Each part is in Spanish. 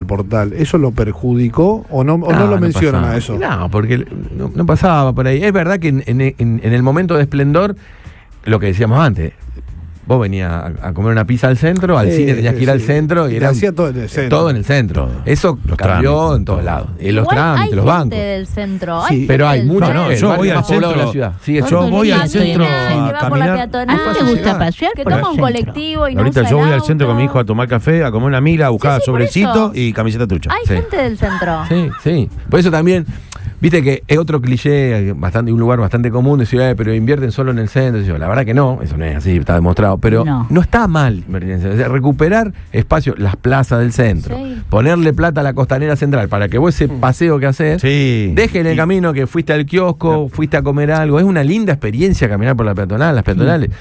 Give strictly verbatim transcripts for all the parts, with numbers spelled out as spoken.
portal, ¿eso lo perjudicó o no, o no, No, lo no mencionan pasaba. a eso? No, porque no, no pasaba por ahí. Es verdad que en, en, en, en el momento de esplendor, lo que decíamos antes, vos venías a, a comer una pizza al centro, al Sí, cine tenías que ir sí. al centro y Y era hacía todo en el centro. todo en el centro. Todo. Eso Los cambió trámites, en todos todo. lados. Y los Igual trámites, hay los gente bancos. del centro. Sí, Hay Pero gente hay del mucho, centro. no, el yo barrio voy al más poblado de la centro- ciudad. Sigue yo siendo- voy al Que centro camina, a que va por la caminar. peatonal. ¿A ti te gusta llegar. pasear Que por el toma un centro? colectivo y no Ahorita usa yo voy el al centro auto. con mi hijo a tomar café, a comer una mila, a buscar Sí, sí, por sobrecito eso. y camiseta trucha. Hay Sí. gente del centro. Sí, sí. Por eso también, viste que es otro cliché, bastante, un lugar bastante común de ciudades, pero invierten solo en el centro. Yo, la verdad que no, eso no es así, está demostrado. Pero no, No. está mal invertir en el centro. O sea, recuperar espacio, las plazas del centro, Sí. ponerle plata a la costanera central para que vos ese paseo que haces, Sí. deje en el Y- camino que fuiste al kiosco, fuiste a comer algo. Es una linda experiencia caminar por la peatonal, las peatonales.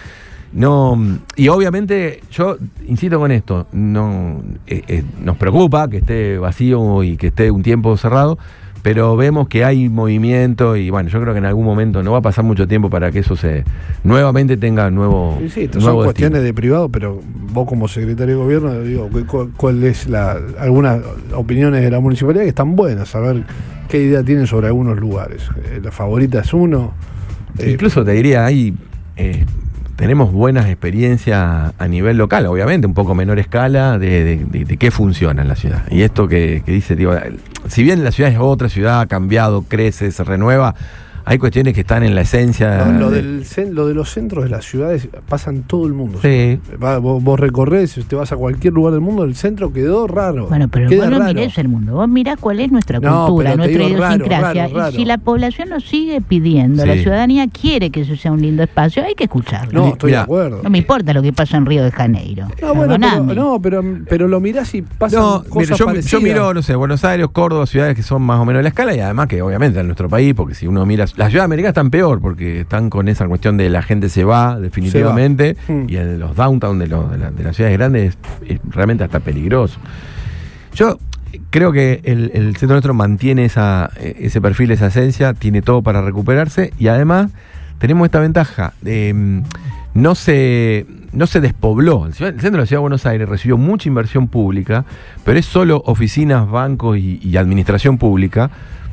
No, y obviamente yo insisto con esto, no eh, eh, nos preocupa que esté vacío y que esté un tiempo cerrado, pero vemos que hay movimiento y bueno, yo creo que en algún momento no va a pasar mucho tiempo para que eso se nuevamente tenga nuevo Sí, sí, estas nuevo son destino. cuestiones de privado, pero vos como secretario de gobierno, digo, ¿cuál, cuál es la algunas opiniones de la municipalidad que están buenas? A ver qué idea tienen sobre algunos lugares. Eh, la favorita es uno. eh, Incluso te diría, hay eh, tenemos buenas experiencias a nivel local, obviamente, un poco menor escala, de, de, de, de qué funciona en la ciudad. Y esto que, que dice, digo, si bien la ciudad es otra ciudad, ha cambiado, crece, se renueva, hay cuestiones que están en la esencia. No, lo, de- del, cen- lo de los centros de las ciudades pasa en todo el mundo. Sí. Va, vos, vos recorres, te vas a cualquier lugar del mundo, el centro quedó raro. Bueno, pero Queda vos no raro. mirés el mundo, vos mirás cuál es nuestra No, cultura, pero te nuestra digo raro, idiosincrasia. raro, raro. Y si la población nos sigue pidiendo, Sí. la ciudadanía quiere que eso sea un lindo espacio, hay que escucharlo. No, estoy Mirá, de acuerdo. No me importa lo que pasa en Río de Janeiro. No, bueno, pero, Perdoname. no, pero, pero lo mirás y pasan No, cosas mira, yo, parecidas. yo miro, no sé, Buenos Aires, Córdoba, ciudades que son más o menos de la escala y además que obviamente en nuestro país, porque si uno mira, las ciudades americanas están peor porque están con esa cuestión de la gente se va definitivamente Se va. Mm. y en los downtown de, los- de, la- de las ciudades grandes es, es realmente hasta peligroso. Yo creo que el, el centro nuestro mantiene esa, eh, ese perfil, esa esencia, tiene todo para recuperarse y además tenemos esta ventaja de mm, no se no se despobló. El, ciudad- el centro de la ciudad de Buenos Aires recibió mucha inversión pública, pero es solo oficinas, bancos y, y administración pública.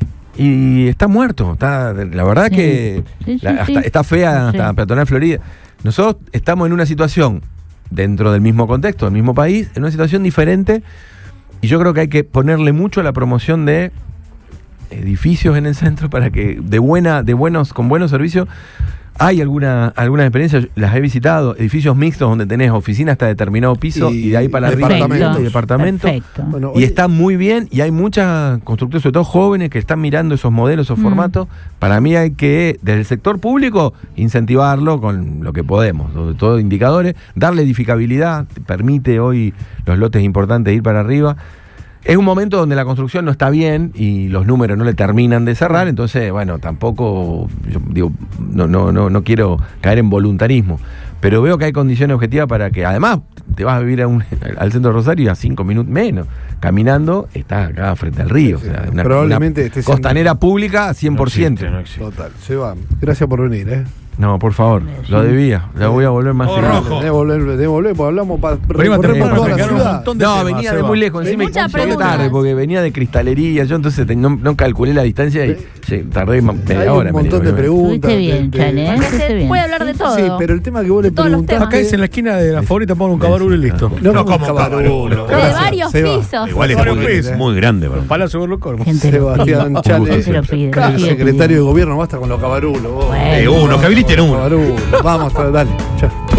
Y está muerto, está, la verdad Sí. que Sí, sí, la- sí. hasta- está fea, Sí. hasta Peatonal Florida. Nosotros estamos en una situación, dentro del mismo contexto, del mismo país, en una situación diferente, y yo creo que hay que ponerle mucho a la promoción de edificios en el centro para que de buena, de buenos, con buenos servicios. Hay alguna, algunas experiencias, las he visitado, edificios mixtos donde tenés oficina hasta determinado piso y, Y de ahí para arriba departamentos. y departamentos. Perfecto. Bueno, Y hoy- está muy bien y hay muchas constructores, sobre todo jóvenes, que están mirando esos modelos, esos Mm. formatos. Para mí hay que, desde el sector público, incentivarlo con lo que podemos, sobre todo indicadores, darle edificabilidad, te permite hoy los lotes importantes ir para arriba. Es un momento donde la construcción no está bien y los números no le terminan de cerrar, entonces, bueno, tampoco, yo digo, no, no, no, no quiero caer en voluntarismo, pero veo que hay condiciones objetivas para que, además, te vas a vivir a un- al centro de Rosario y a cinco minutos menos, caminando, estás acá frente al río, Sí, sí. o sea, una, Probablemente una esté siendo- costanera pública cien por ciento. No existe, no existe. Total, se va. Gracias por venir, ¿eh? No, por favor, lo debía, lo voy a volver más Todo seguido. rojo. Debe volver, debe volver, porque hablamos para Prima, te recorrer pasa, toda la quedaron un ciudad. montón de No, temas, venía de Seba. muy lejos, encima Muchas llegué preguntas. tarde porque venía de cristalería, yo entonces te- no, no calculé la distancia y sí, tardé ma- media Hay hora. un montón me de digo, preguntas. Estuviste bien, de- de- Chale, ¿eh? Porque Estuviste se bien. puede hablar de todo. Sí, pero el tema que vos le Todos los preguntaste... Acá es en la esquina de la favorita, pongo un cabarulo y listo. No, No como como cabarulo. De varios pisos. Igual es Varios muy, pisos. es muy grande, pero. Palacio Berlusconi. Gente lo pide. Sebastián Chale, Gente lo pide, lo sigue secretario de gobierno, basta con los cabarulos. vos. Bueno. Eh, uno, que habiliten uno. Cabarulo. Vamos, dale. Chao.